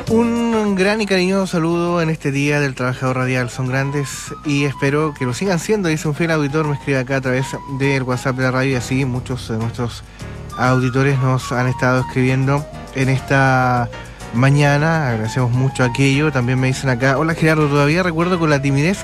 Un gran y cariñoso saludo en este día del trabajador radial. Son grandes y espero que lo sigan siendo. Dice un fiel auditor, me escribe acá a través del WhatsApp de la radio, y así muchos de nuestros auditores nos han estado escribiendo en esta mañana. Agradecemos mucho aquello. También me dicen acá: hola Gerardo, todavía recuerdo con la timidez